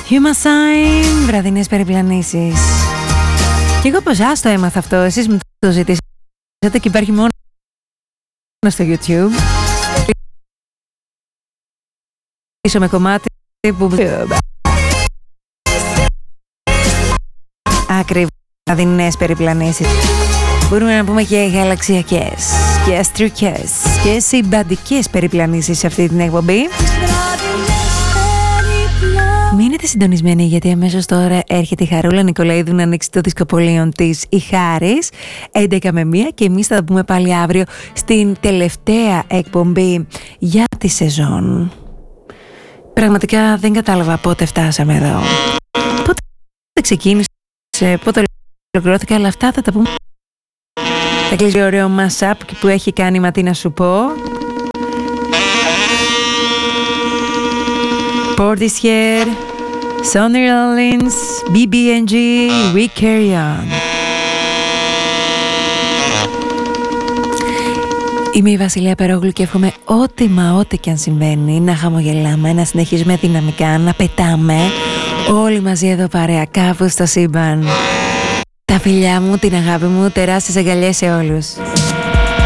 Human Sign, βραδινές περιπλανήσεις. Και εγώ πως το έμαθα αυτό, εσείς μου το ζητήσατε και υπάρχει μόνο στο YouTube. Πίσω με κομμάτι που... Ακριβώς, βραδινές περιπλανήσεις. Μπορούμε να πούμε και γαλαξιακές και αστρικές και συμπαντικές περιπλανήσεις σε αυτή την εκπομπή. Μείνετε συντονισμένοι, γιατί αμέσως τώρα έρχεται η Χαρούλα Νικολαίδου να ανοίξει το δισκοπολίον της η Χάρης 11 με 1 και εμείς θα τα πούμε πάλι αύριο στην τελευταία εκπομπή για τη σεζόν. Πραγματικά δεν κατάλαβα πότε φτάσαμε εδώ, πότε ξεκίνησε, πότε ολοκληρώθηκα, αλλά αυτά θα τα πούμε. Θα κλείσει ωραίο mashup που έχει κάνει η Ματίνα σου πω. Portishead, Sonny Rollins, BBNG, We Carry On. Είμαι η Βασιλεία Περόγλου και εύχομαι ό,τι και αν συμβαίνει να χαμογελάμε, να συνεχίζουμε δυναμικά, να πετάμε όλοι μαζί εδώ παρέα κάπου στο σύμπαν. Τα φιλιά μου, την αγάπη μου, τεράστιες αγκαλιές σε όλους.